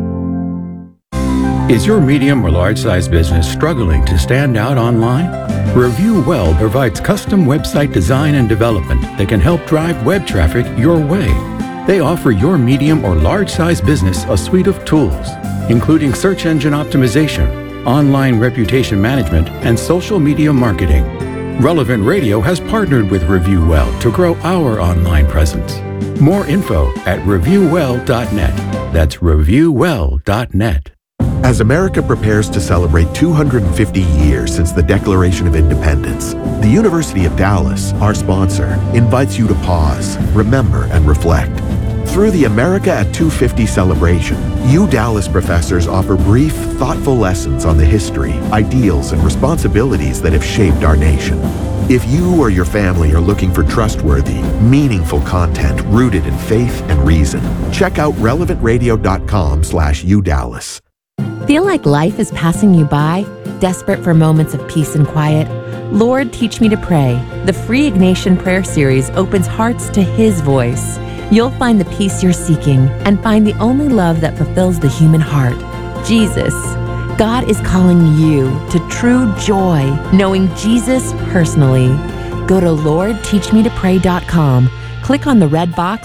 Is your medium or large size business struggling to stand out online? Review Well provides custom website design and development that can help drive web traffic your way. They offer your medium or large size business a suite of tools, including search engine optimization, online reputation management, and social media marketing. Relevant Radio has partnered with Review Well to grow our online presence. More info at review well dot net. That's review well dot net. As America prepares to celebrate two hundred fifty years since the Declaration of Independence, the University of Dallas, our sponsor, invites you to pause, remember, and reflect. Through the America at two fifty celebration, U Dallas professors offer brief, thoughtful lessons on the history, ideals, and responsibilities that have shaped our nation. If you or your family are looking for trustworthy, meaningful content rooted in faith and reason, check out relevant radio dot com slash U Dallas. Feel like life is passing you by? Desperate for moments of peace and quiet? Lord, Teach Me to Pray. The free Ignatian Prayer Series opens hearts to His voice. You'll find the peace you're seeking and find the only love that fulfills the human heart, Jesus. God is calling you to true joy, knowing Jesus personally. Go to lord teach me to pray dot com, click on the red box,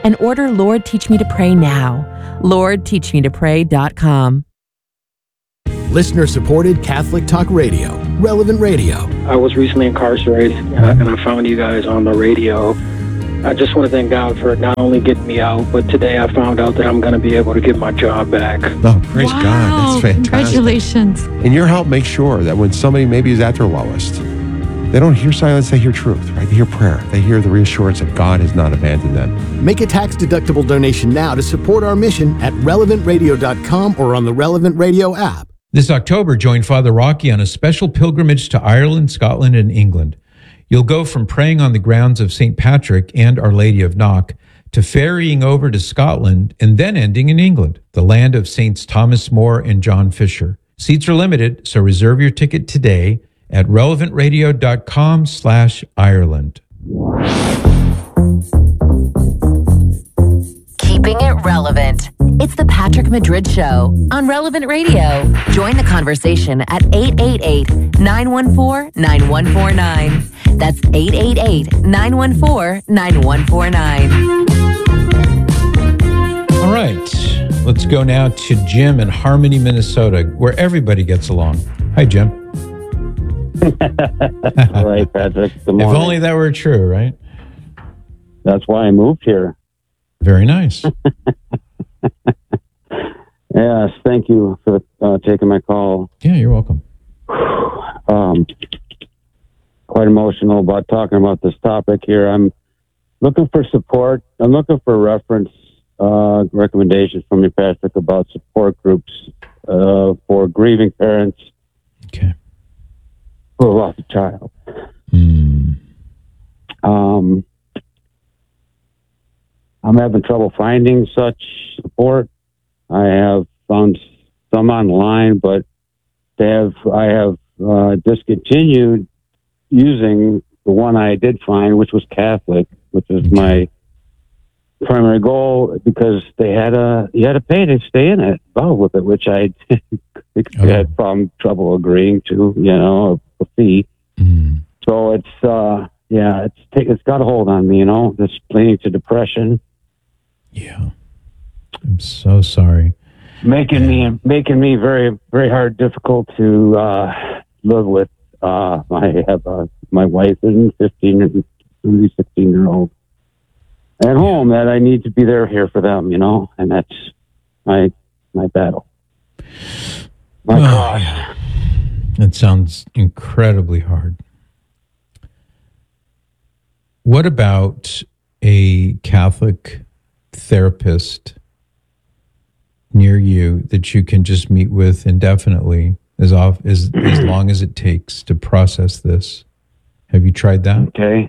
and order Lord Teach Me to Pray now. Lord Teach Me to Pray dot com. Listener-supported Catholic Talk Radio, Relevant Radio. I was recently incarcerated, uh, and I found you guys on the radio. I just want to thank God for not only getting me out, but today I found out that I'm going to be able to get my job back. Oh, praise wow, God. That's fantastic. Congratulations. And your help makes sure that when somebody maybe is at their lowest, they don't hear silence, they hear truth, right? They hear prayer. They hear the reassurance that God has not abandoned them. Make a tax-deductible donation now to support our mission at relevant radio dot com or on the Relevant Radio app. This October, join Father Rocky on a special pilgrimage to Ireland, Scotland, and England. You'll go from praying on the grounds of Saint Patrick and Our Lady of Knock to ferrying over to Scotland and then ending in England, the land of Saints Thomas More and John Fisher. Seats are limited, so reserve your ticket today at relevant radio dot com slash Ireland. Keeping it relevant. It's the Patrick Madrid Show on Relevant Radio. Join the conversation at eight eight eight, nine one four, nine one four nine. That's eight eight eight, nine one four, nine one four nine. All right, let's go now to Jim in Harmony, Minnesota, where everybody gets along. Hi, Jim. All right, Patrick. Good morning. If only that were true, right? That's why I moved here. Very nice. Yes, thank you for uh, taking my call. Yeah, you're welcome. Um, quite emotional about talking about this topic here. I'm looking for support. I'm looking for reference uh, recommendations from you, Patrick, about support groups uh, for grieving parents okay. who have lost a child. Mm. Um, I'm having trouble finding such support. I have found some online, but they have I have uh, discontinued using the one I did find, which was Catholic, which was my primary goal, because they had a you had to pay to stay in it, involved with it, which I oh. had problem trouble agreeing to, you know, a, a fee. Mm. So it's uh, yeah, it's it's got a hold on me, you know. It's leading to depression. Yeah, I'm so sorry. Making me making me very very hard, difficult to uh, live with. Uh, I have uh, my wife and fifteen and sixteen year old at home that I need to be there here for them, you know, and that's my my battle. My oh, cross. Yeah. That sounds incredibly hard. What about a Catholic therapist near you that you can just meet with indefinitely, as off as as long as it takes to process this? Have you tried that? Okay,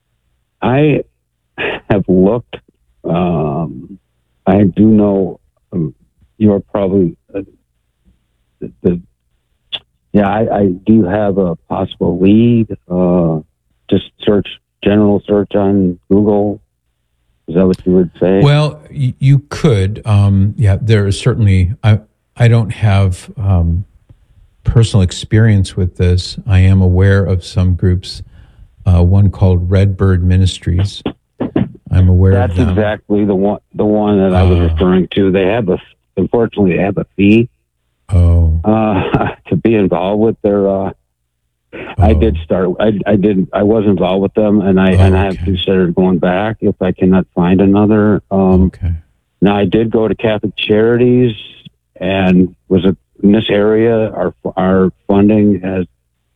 I have looked. Um, I do know um, you're probably uh, the, the. Yeah, I, I do have a possible lead. Uh, just search general search on Google. Is that what you would say? Well, y- you could. Um, yeah, there is certainly. I I don't have um, personal experience with this. I am aware of some groups. Uh, one called Redbird Ministries. I'm aware That's of them. That's exactly the one. The one that I was uh, referring to. They have a. Unfortunately, they have a fee. Oh. Uh, to be involved with their. Uh, I did start. I, I did. I was involved with them, and I Oh, and I have okay. considered going back if I cannot find another. Um, Okay. Now I did go to Catholic Charities, and was a, in this area. Our our funding has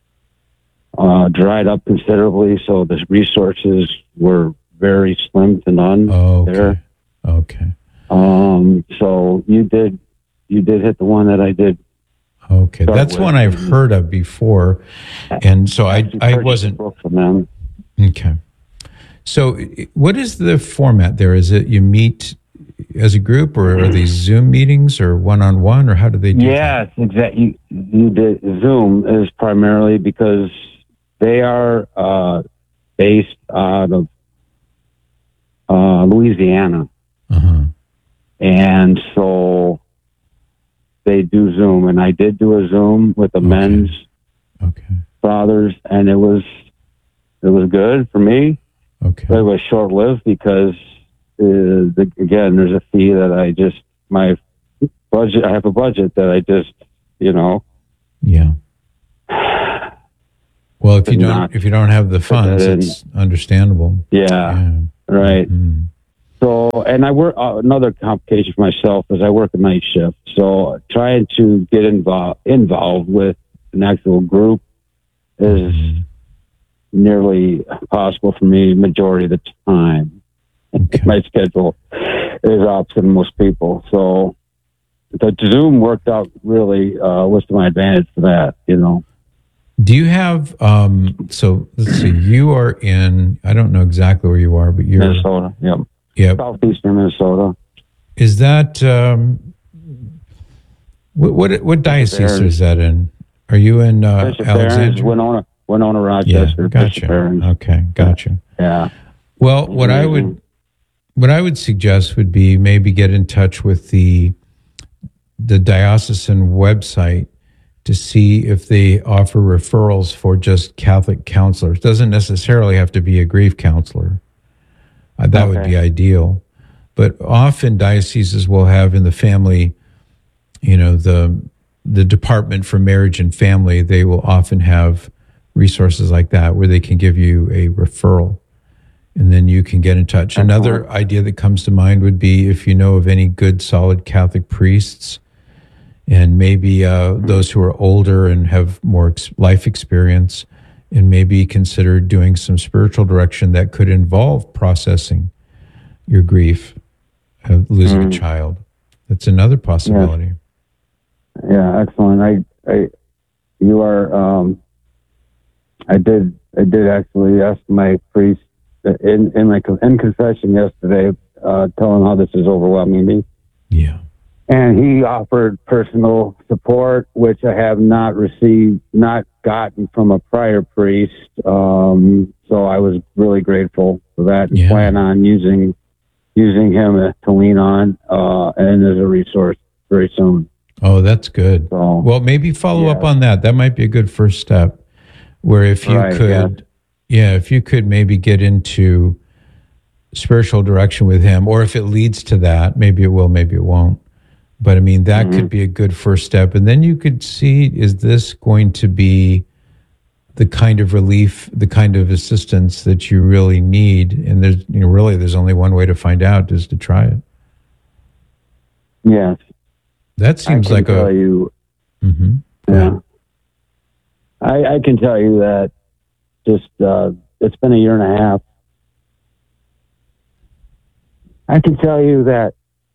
uh, dried up considerably, so the resources were very slim to none Oh, okay. there. Okay. Um, so you did you did hit the one that I did. Okay. start That's with. one I've heard of before, and so I Actually I purchased wasn't. a book from them. Okay. So, i- what is the format there? Is it you meet as a group, or are these Zoom meetings, or one on one, or how do they do that? Yes, exactly. You, you did. Zoom is primarily because they are uh, based out of uh, Louisiana, Uh-huh. and so they do Zoom. And I did do a Zoom with the Okay. men's Okay. fathers, and it was it was good for me. Okay. But it was short lived because uh, the, again, there's a fee that I just, my budget, I have a budget that I just, you know. Yeah. Well, if you don't, not if you don't have the funds, that in. it's understandable. Yeah, Yeah. right. Mhm. So, and I work, uh, another complication for myself is I work a night shift. So trying to get involved, involved with an actual group is nearly impossible for me majority of the time. My schedule is opposite of most people. So the Zoom worked out really, uh, was to my advantage for that, you know. Do you have, um, so let's see, you are in, I don't know exactly where you are, but you're Minnesota, yep. Yep. Southeastern Minnesota. Is that, um, what, what, what diocese Barons. is that in? Are you in uh, Bishop Barons, Alexandria? Winona, Winona, Yeah, Rochester. Bishop gotcha. Barons. Okay, gotcha. Yeah. Well, what I would, what I would suggest would be maybe get in touch with the, the diocesan website to see if they offer referrals for just Catholic counselors. Doesn't necessarily have to be a grief counselor. Uh, that would be ideal. But often dioceses will have in the family, you know, the the Department for Marriage and Family, they will often have resources like that where they can give you a referral and then you can get in touch. Another idea that comes to mind would be if you know of any good, solid Catholic priests and maybe uh, those who are older and have more ex- life experience, and maybe consider doing some spiritual direction that could involve processing your grief of losing Mm. a child. That's another possibility. Yeah, excellent. I, I, you are. Um, I did. I did actually ask my priest in in my in confession yesterday, uh, telling how this is overwhelming me. Yeah. And he offered personal support, which I have not received, not gotten from a prior priest. Um, so I was really grateful for that, and Yeah. plan on using using him to lean on uh, and as a resource very soon. Oh, that's good. Well, maybe follow up on that. That might be a good first step. Where if you Right, could, yeah, if you could maybe get into spiritual direction with him, or if it leads to that, maybe it will, maybe it won't. But I mean, that could be a good first step. And then you could see, is this going to be the kind of relief, the kind of assistance that you really need? And there's, you know, really, there's only one way to find out is to try it. Yes. That seems I can like tell a, you. Mhm. Yeah. I, I can tell you that just uh, it's been a year and a half. I can tell you that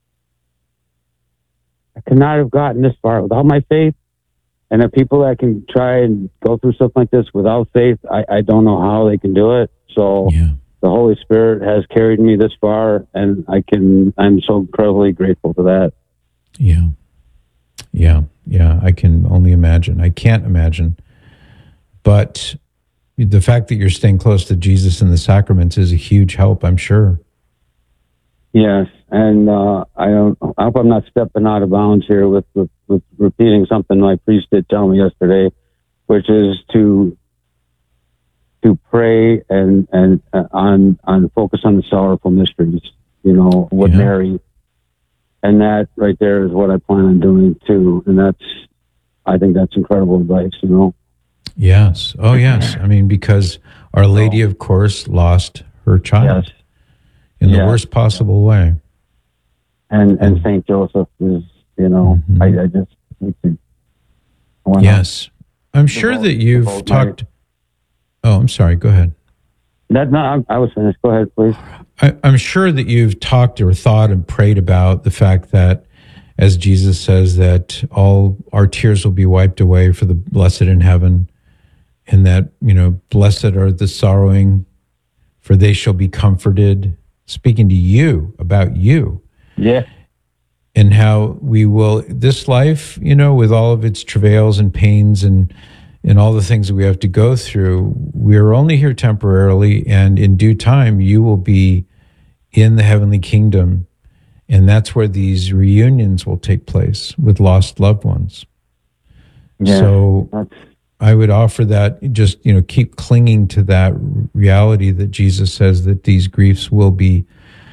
I could not have gotten this far without my faith. And the people that can try and go through something like this without faith, I, I don't know how they can do it. So the Holy Spirit has carried me this far, and I can. I'm so incredibly grateful for that. Yeah. Yeah. Yeah. I can only imagine. I can't imagine. But the fact that you're staying close to Jesus and the sacraments is a huge help, I'm sure. Yes, and uh, I don't. I hope I'm not stepping out of bounds here with, with, with repeating something my priest did tell me yesterday, which is to to pray and and uh, on on focus on the sorrowful mysteries. You know, with Yeah. Mary, and that right there is what I plan on doing too. And that's, I think that's incredible advice. You know. Yes. Oh, yes. I mean, because Our Lady, of course, lost her child in the Yes. worst possible way. And and Saint Joseph is, you know, I, I just need to. I wanna- Yes. I'm sure that you've devote my- talked. Oh, I'm sorry. Go ahead. That no, I, I was finished. Go ahead, please. I, I'm sure that you've talked or thought and prayed about the fact that, as Jesus says, that all our tears will be wiped away for the blessed in heaven, and that, you know, blessed are the sorrowing, for they shall be comforted. Speaking to you about you. Yeah. And how we will, this life, you know, with all of its travails and pains and and all the things that we have to go through, we're only here temporarily, and in due time, you will be in the heavenly kingdom. And that's where these reunions will take place with lost loved ones. Yeah, so I would offer that, just, you know, keep clinging to that reality that Jesus says that these griefs will be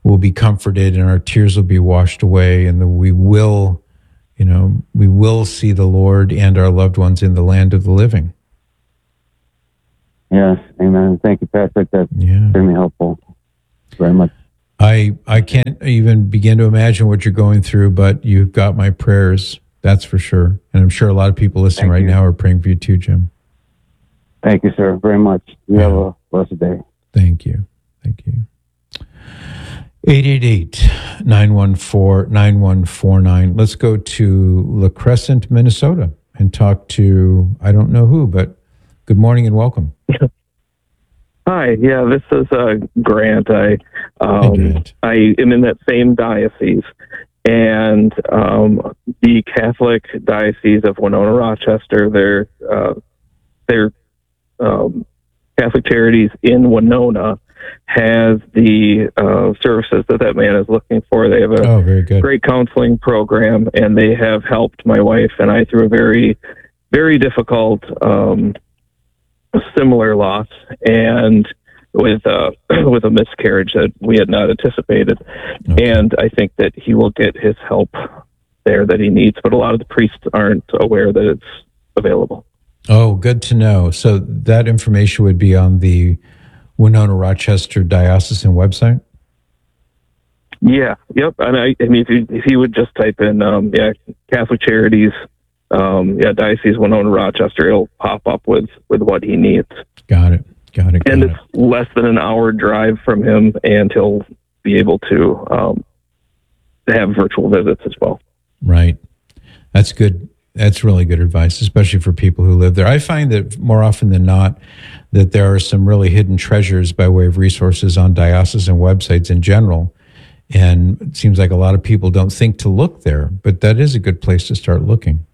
will be comforted and our tears will be washed away, and that we will, you know, we will see the Lord and our loved ones in the land of the living. Yes, amen. Thank you, Patrick. That's yeah. extremely helpful. Very much. I I can't even begin to imagine what you're going through, but you've got my prayers, that's for sure. And I'm sure a lot of people listening Thank right you. now are praying for you too, Jim. Thank you, sir, very much. You Yeah. have a blessed day. Thank you. Thank you. eight eight eight, nine one four, nine one four nine. Let's go to La Crescent, Minnesota, and talk to, I don't know who, but good morning and welcome. Hi, yeah, this is uh, Grant. I um, Hey, Grant. I am in that same diocese, and um, the Catholic Diocese of Winona Rochester, their uh, their um, Catholic Charities in Winona has the uh, services that that man is looking for. They have a Oh, very good. great counseling program, and they have helped my wife and I through a very, very difficult um, similar loss, and with uh, with a miscarriage that we had not anticipated. Okay. And I think that he will get his help there that he needs, but a lot of the priests aren't aware that it's available. Oh, good to know. So that information would be on the Winona Rochester Diocesan website? Yeah, yep. And I, I mean, if you, if you would just type in, um, yeah, Catholic Charities, um, yeah, Diocese Winona Rochester, it'll pop up with, with what he needs. Got it. Got it. Got And it. it's less than an hour drive from him, and he'll be able to um, have virtual visits as well. Right. That's good. That's really good advice, especially for people who live there. I find that more often than not, that there are some really hidden treasures by way of resources on diocesan websites in general. And it seems like a lot of people don't think to look there, but that is a good place to start looking.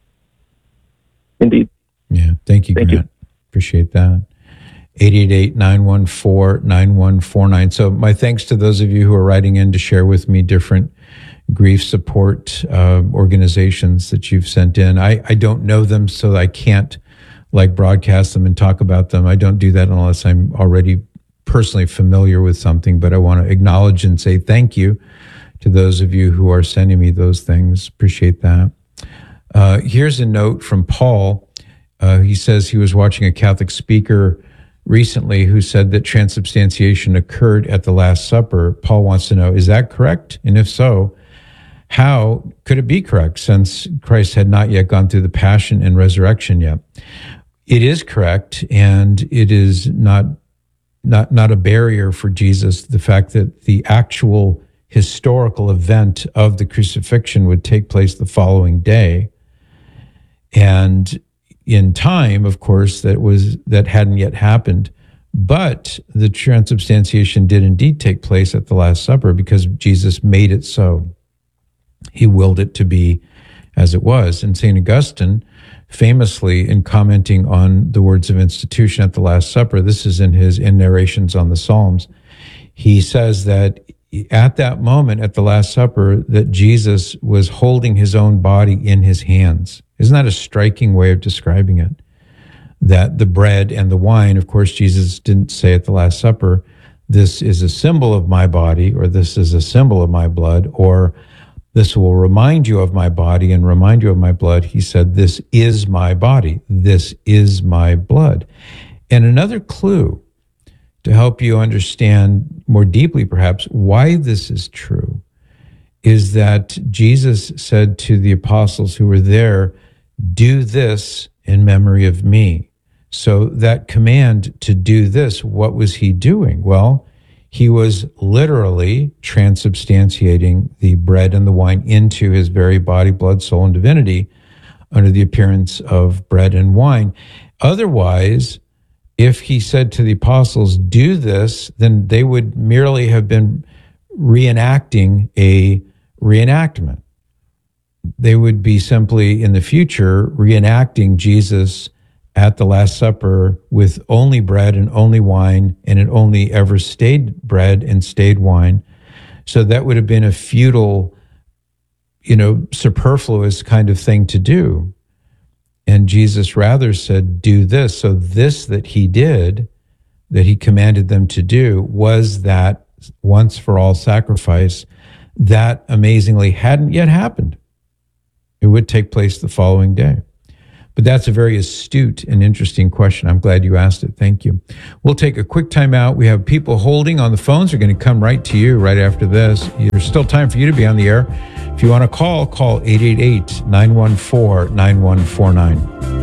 Indeed. Yeah. Thank you, Thank Grant. you. Appreciate that. eight eight eight, nine one four, nine one four nine. So my thanks to those of you who are writing in to share with me different grief support uh, organizations that you've sent in. I, I don't know them, so I can't like broadcast them and talk about them. I don't do that unless I'm already personally familiar with something, but I want to acknowledge and say thank you to those of you who are sending me those things. Appreciate that. Uh, here's a note from Paul. Uh, he says he was watching a Catholic speaker recently who said that transubstantiation occurred at the Last Supper. Paul wants to know, is that correct? And if so, how could it be correct since Christ had not yet gone through the passion and resurrection yet? It is correct, and it is not not not a barrier for Jesus, the fact that the actual historical event of the crucifixion would take place the following day. And in time, of course, that was that hadn't yet happened. But the transubstantiation did indeed take place at the Last Supper because Jesus made it so. He willed it to be as it was. And Saint Augustine, famously in commenting on the words of institution at the Last Supper, this is in his in narrations on the Psalms, he says that at that moment at the Last Supper, that Jesus was holding his own body in his hands. Isn't that a striking way of describing it? That the bread and the wine, of course, Jesus didn't say at the Last Supper, this is a symbol of my body, or this is a symbol of my blood, or this will remind you of my body and remind you of my blood. He said, this is my body. This is my blood. And another clue to help you understand more deeply, perhaps, why this is true is that Jesus said to the apostles who were there, do this in memory of me. So that command to do this, what was he doing? Well, he was literally transubstantiating the bread and the wine into his very body, blood, soul, and divinity under the appearance of bread and wine. Otherwise, if he said to the apostles, do this, then they would merely have been reenacting a reenactment. They would be simply in the future reenacting Jesus at the Last Supper with only bread and only wine, and it only ever stayed bread and stayed wine. So that would have been a futile, you know, superfluous kind of thing to do. And Jesus rather said, do this. So this that he did, that he commanded them to do, was that once for all sacrifice, that amazingly hadn't yet happened. It would take place the following day. But that's a very astute and interesting question. I'm glad you asked it. Thank you. We'll take a quick time out. We have people holding on the phones. They're going to come right to you right after this. There's still time for you to be on the air. If you want to call, call eight eight eight, nine one four, nine one four nine.